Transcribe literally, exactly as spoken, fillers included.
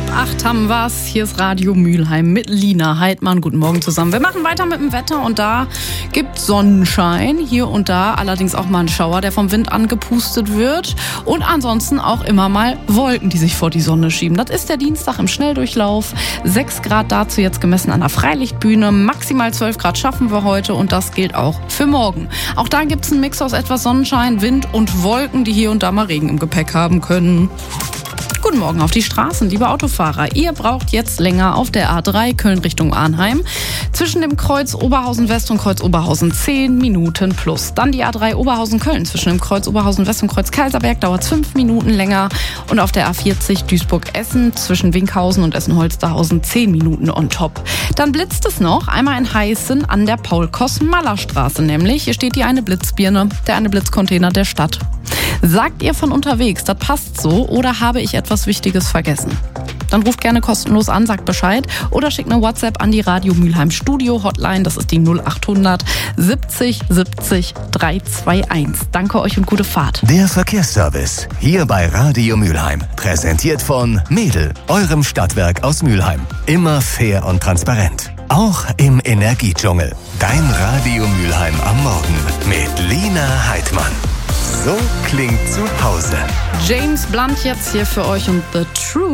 Halb acht haben wir's. Hier ist Radio Mülheim mit Lina Heidmann. Guten Morgen zusammen. Wir machen weiter mit dem Wetter und da gibt Sonnenschein. Hier und da allerdings auch mal ein Schauer, der vom Wind angepustet wird. Und ansonsten auch immer mal Wolken, die sich vor die Sonne schieben. Das ist der Dienstag im Schnelldurchlauf. Sechs Grad dazu jetzt gemessen an der Freilichtbühne. Maximal zwölf Grad schaffen wir heute und das gilt auch für morgen. Auch da gibt's einen Mix aus etwas Sonnenschein, Wind und Wolken, die hier und da mal Regen im Gepäck haben können. Guten Morgen auf die Straßen, liebe Autofahrer. Ihr braucht jetzt länger auf der A drei Köln Richtung Arnheim. Zwischen dem Kreuz Oberhausen West und Kreuz Oberhausen zehn Minuten plus. Dann die A drei Oberhausen Köln. Zwischen dem Kreuz Oberhausen West und Kreuz Kaiserberg dauert es fünf Minuten länger. Und auf der A vierzig Duisburg Essen zwischen Winkhausen und Essen-Holsterhausen zehn Minuten on top. Dann blitzt es noch einmal in Heißen an der Paul-Koss-Maller-Straße. Nämlich, hier steht die eine Blitzbirne, der eine Blitzcontainer der Stadt. Sagt ihr von unterwegs, das passt so, oder habe ich etwas Wichtiges vergessen? Dann ruft gerne kostenlos an, sagt Bescheid oder schickt eine WhatsApp an die Radio Mülheim Studio Hotline. Das ist die null achthundert siebzig siebzig dreihunderteinundzwanzig. Danke euch und gute Fahrt. Der Verkehrsservice hier bei Radio Mülheim. Präsentiert von Mädel, eurem Stadtwerk aus Mülheim. Immer fair und transparent. Auch im Energiedschungel. Dein Radio Mülheim am Morgen mit Lina Heidmann. So klingt zu Hause. James Blunt jetzt hier für euch und The Truth.